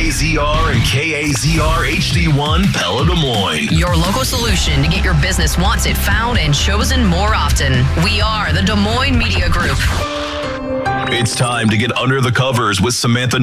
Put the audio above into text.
WKZR and KAZR HD1 Pella Des Moines. Your local solution to get your business wanted, found, and chosen more often. We are the Des Moines Media Group. It's time to get under the covers with Samantha